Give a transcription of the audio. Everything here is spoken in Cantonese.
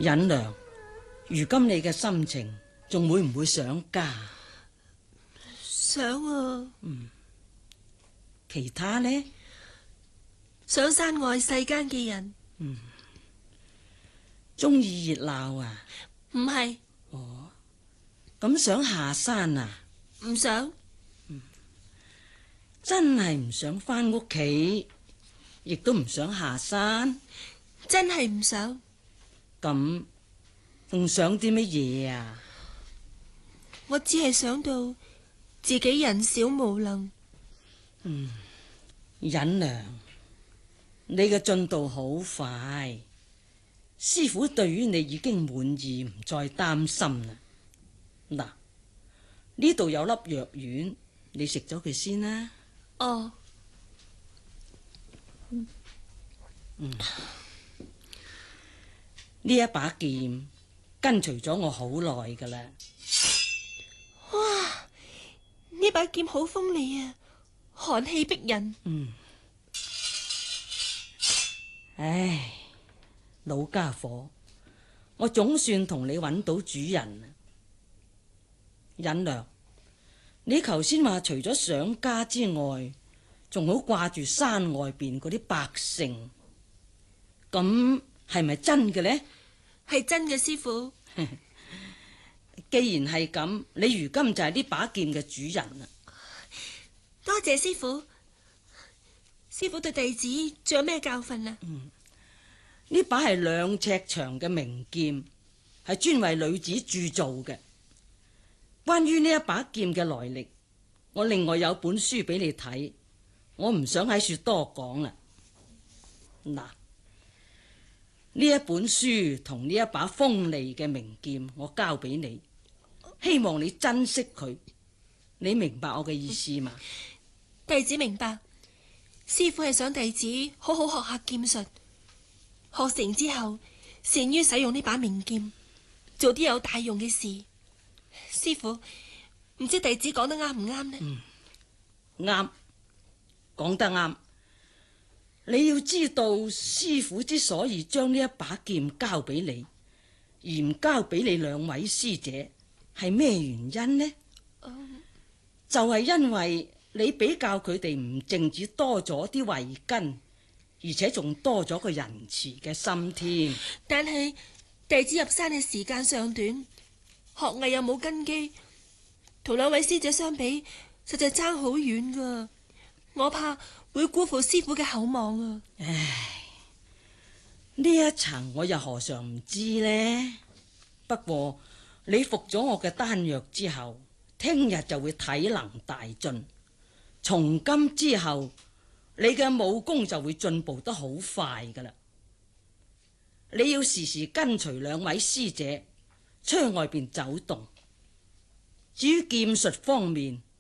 忍良，如今你嘅心情仲會唔會想家？ 想啊。 其他呢？ 想山外世間嘅人。 中意熱鬧啊？ 唔係。 咁想下山啊？ 唔想。 真係唔想返屋企，亦都唔想下山。 真係唔想。 咁仲想啲乜嘢啊？ 我只係想到自己人小無能。 忍良，你嘅進度好快，師傅對於你已經滿意，唔再擔心啦。嗱，呢度有粒藥丸，你食咗佢先啦。 哦。 呢一把劍跟隨咗我好耐噶啦。 哇！呢把劍好鋒利啊，寒氣逼人。 唉，老家伙，我總算同你揾到主人啦。忍良，你頭先話除咗想家之外，仲好掛住山外邊嗰啲百姓，咁係咪真嘅呢？ 係真嘅，師傅。 既然係咁，你如今就係呢把劍嘅主人啦。 多謝師傅。師傅對弟子仲有咩教訓啊？ 呢把係2尺長嘅名劍，係專為女子鑄造嘅。關於呢一把劍嘅來歷，我另外有本書俾你睇，我唔想喺處多講啦。嗱，呢一本書同呢一把鋒利嘅名劍，我交俾你，希望你珍惜佢。你明白我嘅意思嘛？ 弟子明白。師傅係想弟子好好學下劍術，學成之後善於使用呢把名劍，做啲有大用嘅事。師傅，唔知弟子講得啱唔啱呢？ 啱，講得啱。你要知道，師傅之所以將呢一把劍交俾你，而唔交俾你2位師姐，係咩原因呢？就係因為你比較佢哋唔淨止多咗啲慧根，而且仲多咗個仁慈嘅心添。 但係弟子入山嘅時間尚短，學藝又冇根基，同2位師姐相比，實在爭好遠噶。我怕會辜負師傅嘅厚望啊！ 唉，呢一層我又何嘗唔知呢？不過你服咗我嘅丹藥之後，聽日就會體能大進。從今之後，你嘅武功就會進步得好快噶啦。你要時時跟隨2位師姐出去外邊走動。至於劍術方面，